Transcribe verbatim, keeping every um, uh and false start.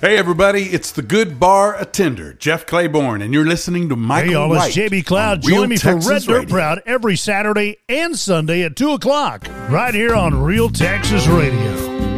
Hey, everybody, it's the Good Bar Attender, Jeff Claiborne, and you're listening to Michael Hey, y'all, White. it's J B Cloud. on Real Join me Texas for Red Dirt Radio. Proud every Saturday and Sunday at two o'clock, right here on Real Texas Radio.